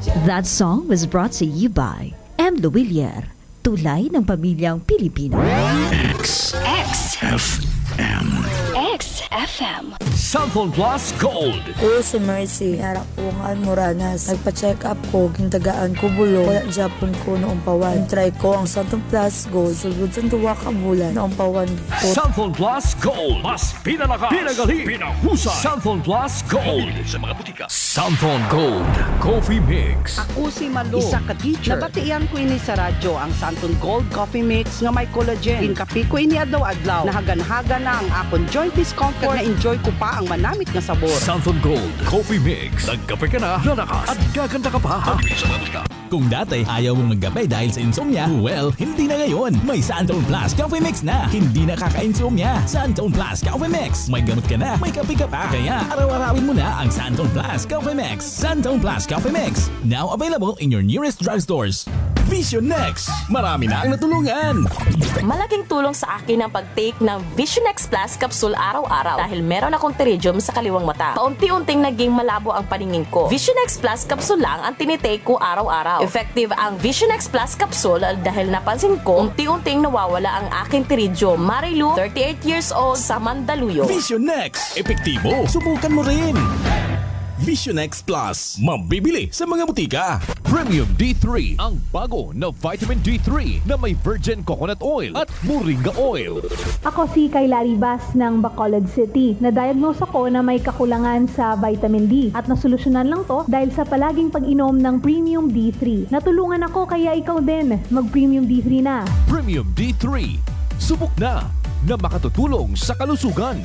That song was brought to you by M. Luwilier, tulay ng pamilyang Pilipino. XFM. XFM. Cellphone Plus Gold. Ko si Mercy, harap ko nga moranas. Nagpa-check up ko, gintagaan ko bulo. Wala Japon ko noong pawan. Try ko ang Cellphone Plus Gold. Sulbud sa tuwa ka bulan noong pawan ko. Cellphone Plus Gold. Mas pinalakas, pinagaling, pinahusay. Cellphone Plus Gold. Sa mga butika. Cellphone Gold Coffee Mix. Ako si Malu, isa ka teacher. Nabatian ko ini sa radyo ang Santon Gold Coffee Mix nga may collagen. Ginkapi ko ini adlaw-adlaw. Nahagan-haga na ang akong joint discomfort. Na-enjoy ko pa ang manamit nga sabor. Santon Gold Coffee Mix. Nagkape ka na, lalakas at gaganda ka pa. Kung dati ayaw mong magkape dahil sa insomnia, well, hindi na ngayon. May Santon Plus Coffee Mix na. Hindi na kaka-insomnia. Santon Plus Coffee Mix. May gamot ka na, may kape ka pa. Kaya araw-arawin mo na ang Santon Plus Coffee Mix. Santon Plus Coffee Mix. Now available in your nearest drugstores. Vision Next. Marami na ang natulungan. Malaking tulong sa akin ang pag-take ng Vision X Plus capsule araw-araw dahil meron akong pterygium sa kaliwang mata. Paunti-unting naging malabo ang paningin ko. Vision X Plus capsule lang ang tinitake ko araw-araw. Effective ang Vision X Plus capsule dahil napansin ko unti-unting nawawala ang aking pterygium. Marilu, 38 years old, sa Mandaluyong. Vision Next. Epektibo. Subukan mo rin. Vision X Plus. Mabibili sa mga butika. Premium D3, ang bago na vitamin D3 na may virgin coconut oil at moringa oil. Ako si Kayla Ribas ng Bacolod City. Na-diagnose ako na may kakulangan sa vitamin D at nasolusyonan lang to dahil sa palaging pag-inom ng Premium D3. Natulungan ako kaya ikaw din mag-Premium D3 na. Premium D3, subok na makatutulong sa kalusugan.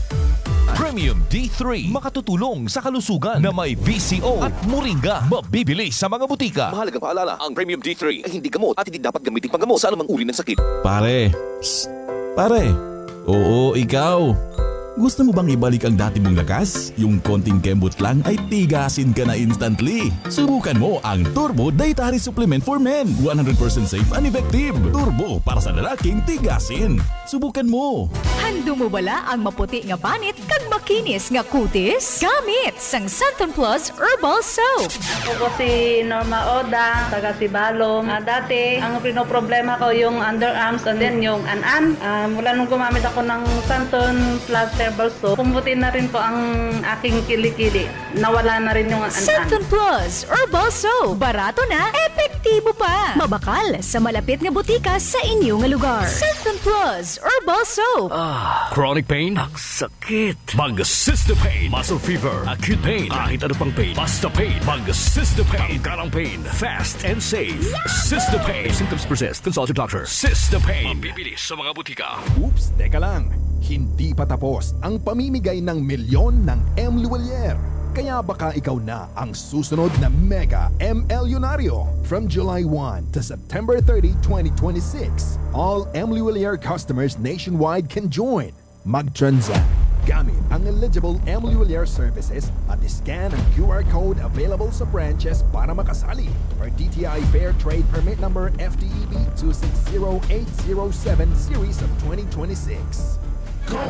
Premium D3, makatutulong sa kalusugan na may VCO at moringa. Mabibili sa mga butika. Mahalagang paalala, ang Premium D3 ay hindi gamot at hindi dapat gamitin panggamot sa anumang uri ng sakit. Pare. Psst. Pare. Oo, ikaw. Gusto mo bang ibalik ang dati mong lakas? Yung konting kembot lang ay tigasin ka na instantly. Subukan mo ang Turbo Dietary Supplement for Men. 100% safe and effective. Turbo para sa lalaking tigasin. Subukan mo. Hando mo bala ang maputi nga banit kag makinis nga kutis? Gamit sang Santon Plus Herbal Soap. Ako po si Norma Oda, taga Sibalom. Dati, ang pinoproblema ko yung underarms and then yung an-an. Mula nung gumamit ako ng Santon Plus Herbal Soap, pumutin na rin po ang aking kilikili. Nawala na rin yung an-an. Santon Plus Herbal Soap. Barato na, epektibo pa. Mabakal sa malapit nga butika sa inyo nga lugar. Santon Plus Herbal Soap. Chronic pain? Ang sakit. Mag-Cystopain. Muscle fever. Acute pain. Kahit ano pang pain. Basta pain. Mag-Cystopain. Tanggalang pain. Fast and safe. Cystopain. If symptoms persist, consult your doctor. Cystopain. Mabibili sa mga butika. Oops, teka lang. Hindi pa tapos ang pamimigay ng milyon ng M. Luwilier. Kaya baka ikaw na ang susunod na Mega MLyonaryo. From July 1 to September 30, 2026, all M. Luwilier customers nationwide can join. Mag-transact gamit ang eligible M. Luwilier services at scan ang QR code available sa branches para makasali. For DTI Fair Trade Permit Number FTEB 260807 Series of 2026.